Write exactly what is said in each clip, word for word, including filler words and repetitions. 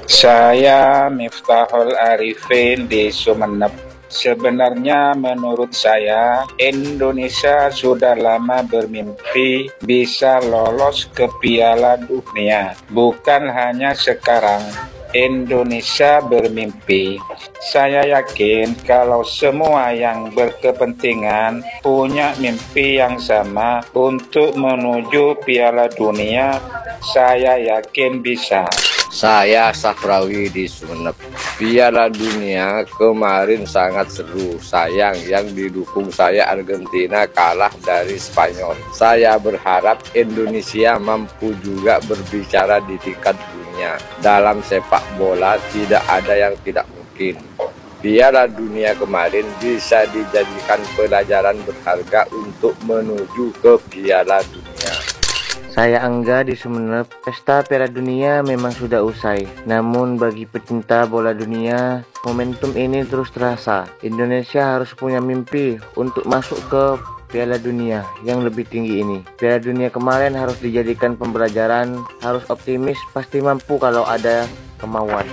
Saya Miftahul Arifin di Sumeneb. Sebenarnya menurut saya, Indonesia sudah lama bermimpi bisa lolos ke Piala Dunia. Bukan hanya sekarang, Indonesia bermimpi. Saya yakin kalau semua yang berkepentingan punya mimpi yang sama untuk menuju Piala Dunia, saya yakin bisa. Saya Safrawi di Sumeneb. Piala Dunia kemarin sangat seru. Sayang yang didukung saya Argentina kalah dari Spanyol. Saya berharap Indonesia mampu juga berbicara di tingkat dunia. Dalam sepak bola tidak ada yang tidak mungkin. Piala Dunia kemarin bisa dijadikan pelajaran berharga untuk menuju ke Piala Dunia. Saya Angga di Sumeneb. Pesta Piala Dunia memang sudah usai. Namun bagi pecinta bola dunia, momentum ini terus terasa. Indonesia harus punya mimpi untuk masuk ke Piala Dunia yang lebih tinggi ini. Piala Dunia kemarin harus dijadikan pembelajaran, harus optimis, pasti mampu kalau ada kemauan.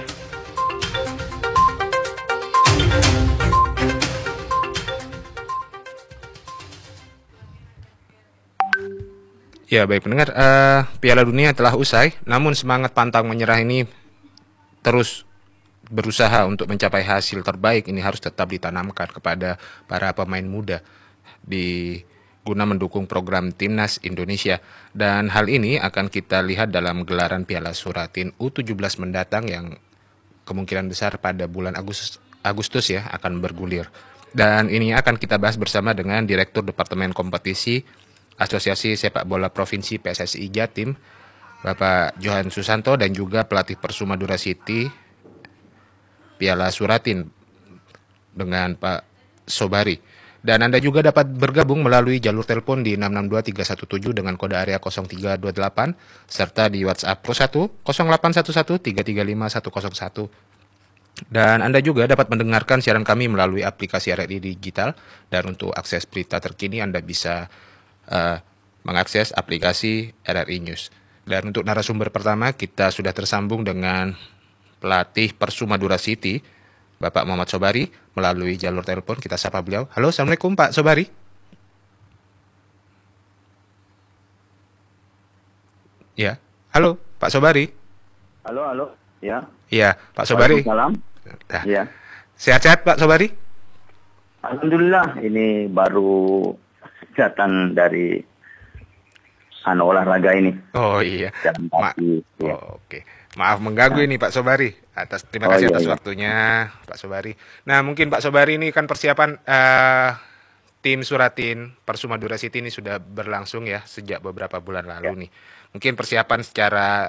Ya baik pendengar, uh, Piala Dunia telah usai, namun semangat pantang menyerah ini terus berusaha untuk mencapai hasil terbaik ini harus tetap ditanamkan kepada para pemain muda di guna mendukung program Timnas Indonesia. Dan hal ini akan kita lihat dalam gelaran Piala Suratin U tujuh belas mendatang yang kemungkinan besar pada bulan Agustus, Agustus ya akan bergulir. Dan ini akan kita bahas bersama dengan Direktur Departemen Kompetisi Asosiasi Sepak Bola Provinsi P S S I Jatim, Bapak Johan Susanto, dan juga pelatih Persuma Dura City Piala Suratin dengan Pak Sobari. Dan Anda juga dapat bergabung melalui jalur telepon di enam enam dua tiga satu tujuh dengan kode area nol tiga dua delapan serta di WhatsApp plus satu nol delapan satu satu tiga tiga lima satu nol satu. Dan Anda juga dapat mendengarkan siaran kami melalui aplikasi R R I Digital, dan untuk akses berita terkini Anda bisa Uh, mengakses aplikasi R R I News. Dan untuk narasumber pertama kita sudah tersambung dengan pelatih Persuma Dura City, Bapak Muhammad Sobari, melalui jalur telepon. Kita sapa beliau. Halo, Assalamualaikum Pak Sobari. Ya, halo Pak Sobari. Halo, halo, ya. Iya, Pak Sobari. Waalaikumsalam. Nah, Ya. Sehat-sehat Pak Sobari? Alhamdulillah, ini baru datang dari anu olahraga ini. Oh iya. Jalan Ma kaki, ya. oh, Oke. Maaf mengganggu ini Pak Sobari. Atas terima Oh, kasih iya, atas iya. waktunya Pak Sobari. Nah, mungkin Pak Sobari ini kan persiapan eh, tim Suratin Persuma Dura City ini sudah berlangsung ya sejak beberapa bulan lalu Ya. nih. Mungkin persiapan secara